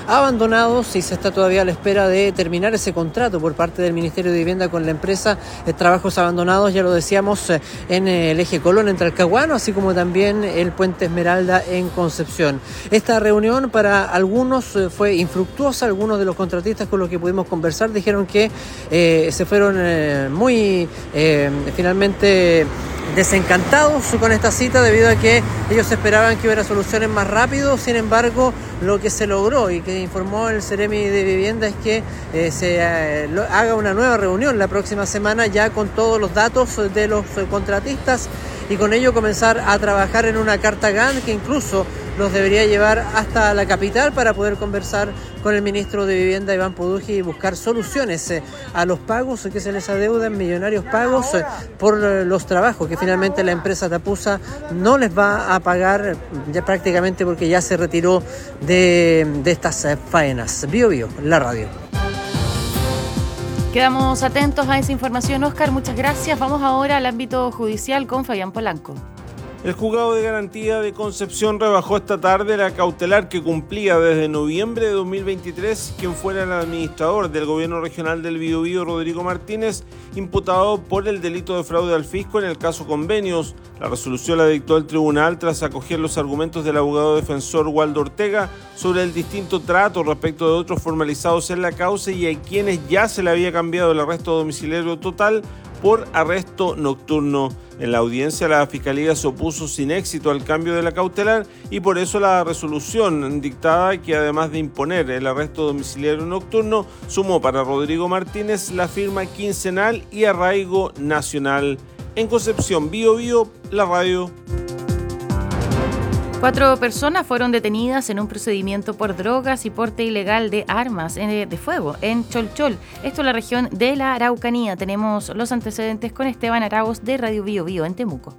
abandonados y se está todavía a la espera de terminar ese contrato por parte del Ministerio de Vivienda con la empresa Trabajos Abandonados, ya lo decíamos, en el eje Colón en Talcahuano, así como también el Puente Esmeralda en Concepción. Esta reunión para algunos fue infructuosa. Algunos de los contratistas con los que pudimos conversar dijeron que se fueron muy finalmente desencantados con esta cita debido a que ellos esperaban que hubiera soluciones más rápido. Sin embargo, lo que se logró y que informó el Seremi de Vivienda es que se haga una nueva reunión la próxima semana ya con todos los datos de los contratistas y con ello comenzar a trabajar en una carta Gantt que incluso los debería llevar hasta la capital para poder conversar con el ministro de Vivienda, Iván Pudugi, y buscar soluciones a los pagos que se les adeudan, millonarios pagos por los trabajos que finalmente la empresa Tapusa no les va a pagar ya prácticamente porque ya se retiró de estas faenas. Bio Bio, la radio. Quedamos atentos a esa información, Óscar, muchas gracias. Vamos ahora al ámbito judicial con Fabián Polanco. El juzgado de garantía de Concepción rebajó esta tarde la cautelar que cumplía desde noviembre de 2023 quien fuera el administrador del gobierno regional del Biobío, Rodrigo Martínez, imputado por el delito de fraude al fisco en el caso Convenios. La resolución la dictó el tribunal tras acoger los argumentos del abogado defensor Waldo Ortega sobre el distinto trato respecto de otros formalizados en la causa y a quienes ya se le había cambiado el arresto domiciliario total por arresto nocturno. En la audiencia, la Fiscalía se opuso sin éxito al cambio de la cautelar y por eso la resolución dictada, que además de imponer el arresto domiciliario nocturno, sumó para Rodrigo Martínez la firma quincenal y arraigo nacional. En Concepción, Bio Bio, la radio. 4 personas fueron detenidas en un procedimiento por drogas y porte ilegal de armas de fuego en Cholchol. Esto en la región de la Araucanía. Tenemos los antecedentes con Esteban Arauz de Radio Bio Bio en Temuco.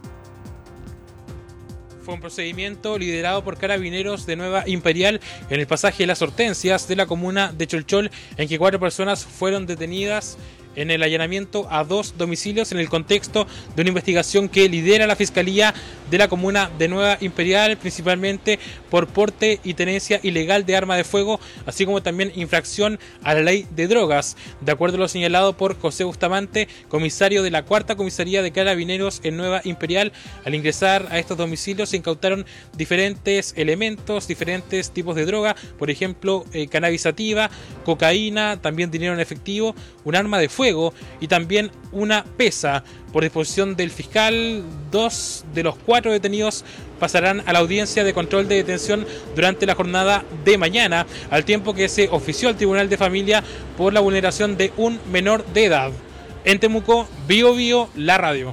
Fue un procedimiento liderado por carabineros de Nueva Imperial en el pasaje Las Hortensias de la comuna de Cholchol, en que 4 personas fueron detenidas en el allanamiento a 2 domicilios en el contexto de una investigación que lidera la Fiscalía de la comuna de Nueva Imperial, principalmente por porte y tenencia ilegal de arma de fuego, así como también infracción a la ley de drogas. De acuerdo a lo señalado por José Bustamante, comisario de la 4ª Comisaría de Carabineros en Nueva Imperial, al ingresar a estos domicilios se incautaron diferentes elementos, diferentes tipos de droga, por ejemplo, cannabis sativa, cocaína, también dinero en efectivo, un arma de fuego y también una pesa. Por disposición del fiscal, 2 de los 4 detenidos pasarán a la audiencia de control de detención durante la jornada de mañana, al tiempo que se ofició al Tribunal de Familia por la vulneración de un menor de edad. En Temuco, Bio Bio, la radio.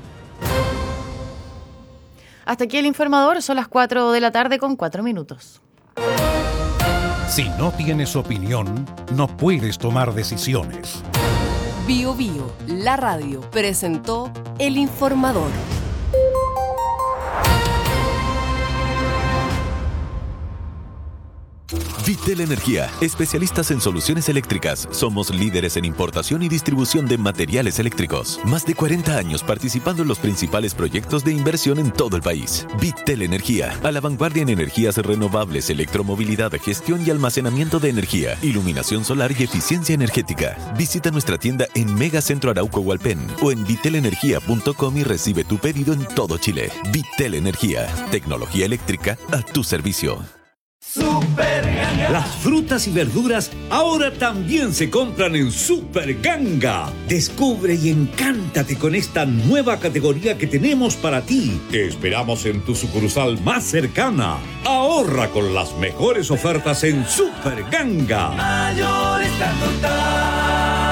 Hasta aquí el informador, son las 4 de la tarde con 4 minutos. Si no tienes opinión, no puedes tomar decisiones. Bio Bio, la radio, presentó El Informador. Vitel Energía, especialistas en soluciones eléctricas. Somos líderes en importación y distribución de materiales eléctricos. Más de 40 años participando en los principales proyectos de inversión en todo el país. Vitel Energía, a la vanguardia en energías renovables, electromovilidad, gestión y almacenamiento de energía, iluminación solar y eficiencia energética. Visita nuestra tienda en Megacentro Arauco Hualpén o en vitelenergia.com y recibe tu pedido en todo Chile. Vitel Energía, tecnología eléctrica a tu servicio. Super Ganga. Las frutas y verduras ahora también se compran en Super Ganga. Descubre y encántate con esta nueva categoría que tenemos para ti. Te esperamos en tu sucursal más cercana. Ahorra con las mejores ofertas en Super Ganga. Mayorista total.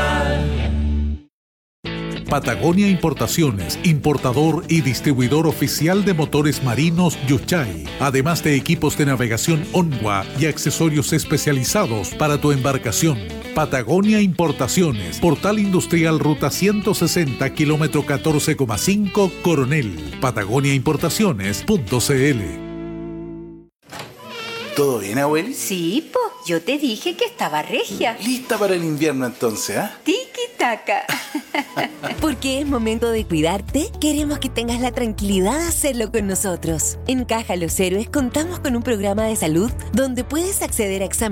Patagonia Importaciones, importador y distribuidor oficial de motores marinos Yuchay, además de equipos de navegación Onwa y accesorios especializados para tu embarcación. Patagonia Importaciones, Portal Industrial Ruta 160, kilómetro 14,5, Coronel. patagoniaimportaciones.cl. ¿Todo bien, abueli? Sí, po. Yo te dije que estaba regia. Lista para el invierno entonces, ¿ah? Tiki-taka. Porque es momento de cuidarte, queremos que tengas la tranquilidad de hacerlo con nosotros. En Caja Los Héroes contamos con un programa de salud donde puedes acceder a exámenes